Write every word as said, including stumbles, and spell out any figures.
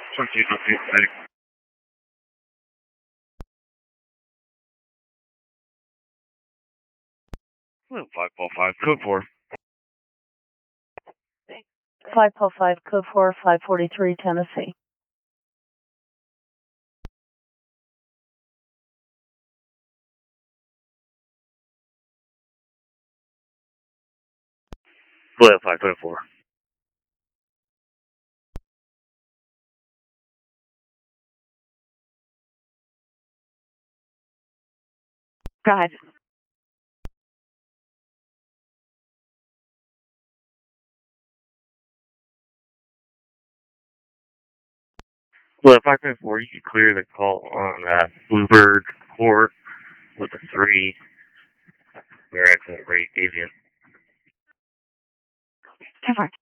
twenty-two, twenty-six. five four five, code four. five four five, code four, five forty-three, Tennessee. five five, code four. Guide. five five four, you can clear the call on uh, Bluebird Court with a three. Your accident rate, Avian. Cover.